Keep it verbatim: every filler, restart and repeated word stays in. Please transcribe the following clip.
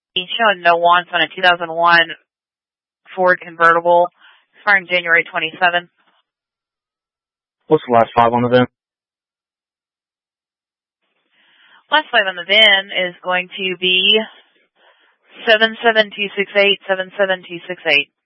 showing no wants on a two thousand one Ford convertible, expiring January twenty-seventh. What's the last five on the V I N? Last five on the V I N is going to be seven seven two six eight, seven seven two six eight.